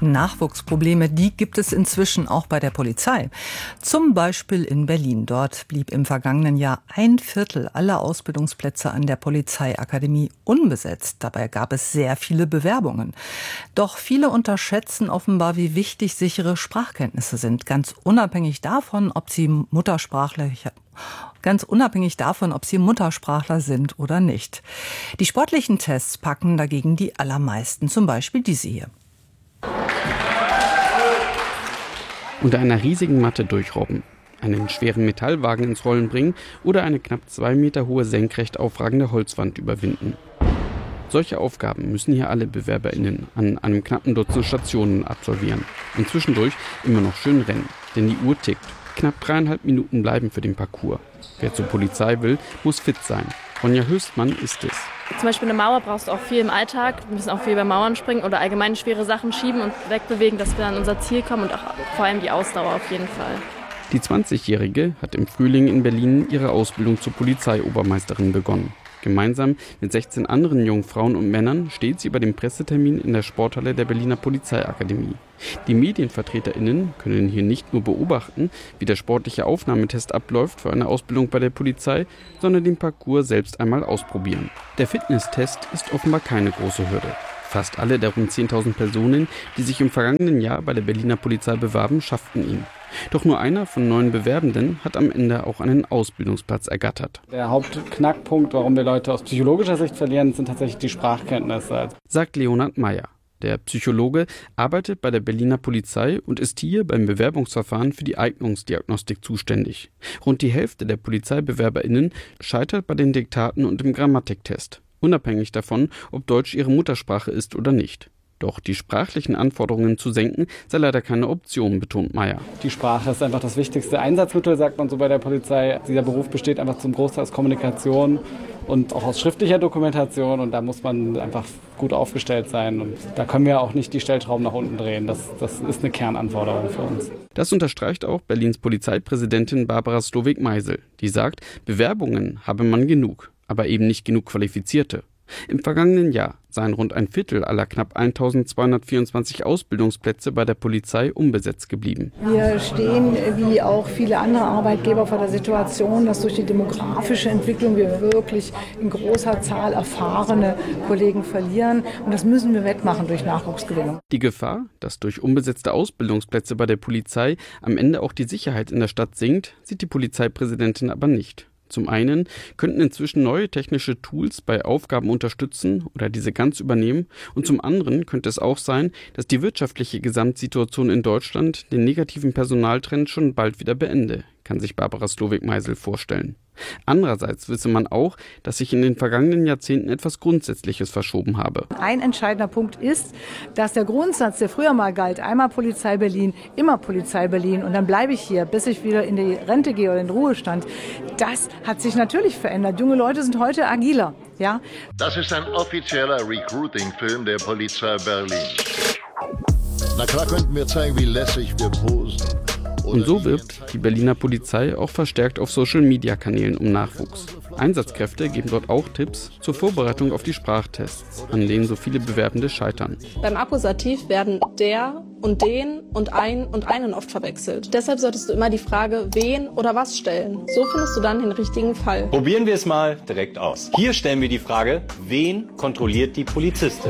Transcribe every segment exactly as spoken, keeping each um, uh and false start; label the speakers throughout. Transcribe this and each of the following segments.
Speaker 1: Nachwuchsprobleme, die gibt es inzwischen auch bei der Polizei. Zum Beispiel in Berlin. Dort blieb im vergangenen Jahr ein Viertel aller Ausbildungsplätze an der Polizeiakademie unbesetzt. Dabei gab es sehr viele Bewerbungen. Doch viele unterschätzen offenbar, wie wichtig sichere Sprachkenntnisse sind. Ganz unabhängig davon, ob sie Muttersprachler Ganz unabhängig davon, ob sie Muttersprachler sind oder nicht. Die sportlichen Tests packen dagegen die allermeisten, zum Beispiel diese hier.
Speaker 2: Unter einer riesigen Matte durchrobben, einen schweren Metallwagen ins Rollen bringen oder eine knapp zwei Meter hohe senkrecht aufragende Holzwand überwinden. Solche Aufgaben müssen hier alle BewerberInnen an einem knappen Dutzend Stationen absolvieren und zwischendurch immer noch schön rennen, denn die Uhr tickt. Knapp dreieinhalb Minuten bleiben für den Parcours. Wer zur Polizei will, muss fit sein. Ronja Höchstmann ist es.
Speaker 3: Zum Beispiel eine Mauer brauchst du auch viel im Alltag. Wir müssen auch viel bei Mauern springen oder allgemein schwere Sachen schieben und wegbewegen, dass wir an unser Ziel kommen und auch vor allem die Ausdauer auf jeden Fall.
Speaker 2: Die zwanzigjährige hat im Frühling in Berlin ihre Ausbildung zur Polizeiobermeisterin begonnen. Gemeinsam mit sechzehn anderen jungen Frauen und Männern steht sie bei dem Pressetermin in der Sporthalle der Berliner Polizeiakademie. Die MedienvertreterInnen können hier nicht nur beobachten, wie der sportliche Aufnahmetest abläuft für eine Ausbildung bei der Polizei, sondern den Parcours selbst einmal ausprobieren. Der Fitnesstest ist offenbar keine große Hürde. Fast alle der rund zehntausend Personen, die sich im vergangenen Jahr bei der Berliner Polizei bewarben, schafften ihn. Doch nur einer von neun Bewerbenden hat am Ende auch einen Ausbildungsplatz ergattert.
Speaker 4: Der Hauptknackpunkt, warum wir Leute aus psychologischer Sicht verlieren, sind tatsächlich die Sprachkenntnisse.
Speaker 2: Sagt Leonhard Meyer. Der Psychologe arbeitet bei der Berliner Polizei und ist hier beim Bewerbungsverfahren für die Eignungsdiagnostik zuständig. Rund die Hälfte der PolizeibewerberInnen scheitert bei den Diktaten und im Grammatiktest, unabhängig davon, ob Deutsch ihre Muttersprache ist oder nicht. Doch die sprachlichen Anforderungen zu senken, sei leider keine Option, betont Meyer.
Speaker 4: Die Sprache ist einfach das wichtigste Einsatzmittel, sagt man so bei der Polizei. Dieser Beruf besteht einfach zum Großteil aus Kommunikation und auch aus schriftlicher Dokumentation. Und da muss man einfach gut aufgestellt sein. Und da können wir auch nicht die Stellschrauben nach unten drehen. Das, das ist eine Kernanforderung für uns.
Speaker 2: Das unterstreicht auch Berlins Polizeipräsidentin Barbara Slowik-Meisel. Die sagt, Bewerbungen habe man genug, aber eben nicht genug Qualifizierte. Im vergangenen Jahr seien rund ein Viertel aller knapp eintausendzweihundertvierundzwanzig Ausbildungsplätze bei der Polizei unbesetzt geblieben.
Speaker 5: Wir stehen wie auch viele andere Arbeitgeber vor der Situation, dass durch die demografische Entwicklung wir wirklich in großer Zahl erfahrene Kollegen verlieren. Und das müssen wir wettmachen durch Nachwuchsgewinnung.
Speaker 2: Die Gefahr, dass durch unbesetzte Ausbildungsplätze bei der Polizei am Ende auch die Sicherheit in der Stadt sinkt, sieht die Polizeipräsidentin aber nicht. Zum einen könnten inzwischen neue technische Tools bei Aufgaben unterstützen oder diese ganz übernehmen. Und zum anderen könnte es auch sein, dass die wirtschaftliche Gesamtsituation in Deutschland den negativen Personaltrend schon bald wieder beende, kann sich Barbara Slowik-Meisel vorstellen. Andererseits wisse man auch, dass sich in den vergangenen Jahrzehnten etwas Grundsätzliches verschoben habe.
Speaker 5: Ein entscheidender Punkt ist, dass der Grundsatz, der früher mal galt, einmal Polizei Berlin, immer Polizei Berlin und dann bleibe ich hier, bis ich wieder in die Rente gehe oder in den Ruhestand, das hat sich natürlich verändert. Junge Leute sind heute agiler. Ja?
Speaker 6: Das ist ein offizieller Recruiting-Film der Polizei Berlin. Na klar könnten wir zeigen, wie lässig wir posen.
Speaker 2: Und so wirbt die Berliner Polizei auch verstärkt auf Social-Media-Kanälen um Nachwuchs. Einsatzkräfte geben dort auch Tipps zur Vorbereitung auf die Sprachtests, an denen so viele Bewerbende scheitern.
Speaker 7: Beim Akkusativ werden der und den und ein und einen oft verwechselt. Deshalb solltest du immer die Frage wen oder was stellen. So findest du dann den richtigen Fall.
Speaker 8: Probieren wir es mal direkt aus. Hier stellen wir die Frage, wen kontrolliert die Polizistin?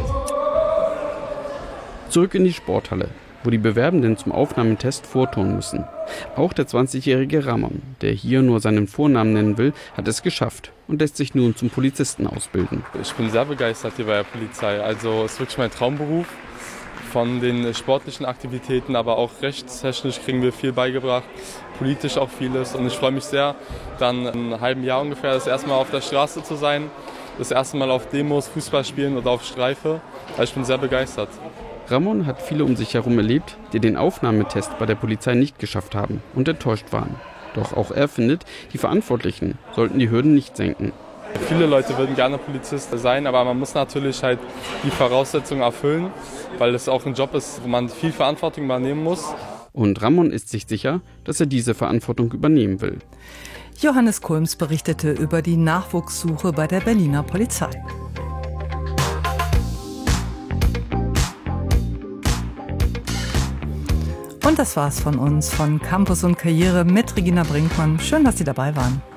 Speaker 2: Zurück in die Sporthalle, wo die Bewerbenden zum Aufnahmetest vortun müssen. Auch der zwanzigjährige Ramon, der hier nur seinen Vornamen nennen will, hat es geschafft und lässt sich nun zum Polizisten ausbilden.
Speaker 9: Ich bin sehr begeistert hier bei der Polizei. Also es ist wirklich mein Traumberuf. Von den sportlichen Aktivitäten, aber auch rechtstechnisch kriegen wir viel beigebracht, politisch auch vieles. Und ich freue mich sehr, dann in einem halben Jahr ungefähr das erste Mal auf der Straße zu sein, das erste Mal auf Demos, Fußball spielen oder auf Streife. Also ich bin sehr begeistert.
Speaker 2: Ramon hat viele um sich herum erlebt, die den Aufnahmetest bei der Polizei nicht geschafft haben und enttäuscht waren. Doch auch er findet, die Verantwortlichen sollten die Hürden nicht senken.
Speaker 9: Viele Leute würden gerne Polizist sein, aber man muss natürlich halt die Voraussetzungen erfüllen, weil es auch ein Job ist, wo man viel Verantwortung übernehmen muss.
Speaker 2: Und Ramon ist sich sicher, dass er diese Verantwortung übernehmen will.
Speaker 1: Johannes Kulms berichtete über die Nachwuchssuche bei der Berliner Polizei. Und das war's von uns, von Campus und Karriere mit Regina Brinkmann. Schön, dass Sie dabei waren.